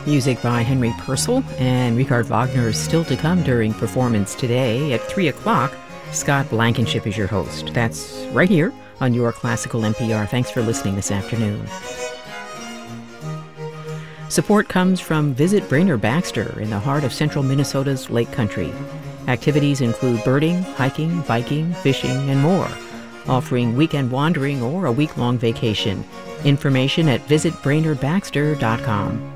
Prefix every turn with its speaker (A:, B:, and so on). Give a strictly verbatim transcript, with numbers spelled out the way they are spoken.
A: Music by Henry Purcell, and Richard Wagner is still to come during performance today. At three o'clock, Scott Blankenship is your host. That's right here on your Classical N P R. Thanks for listening this afternoon. Support comes from Visit Brainerd Baxter in the heart of central Minnesota's Lake Country. Activities include birding, hiking, biking, fishing, and more, offering weekend wandering or a week-long vacation. Information at visit brainerd baxter dot com.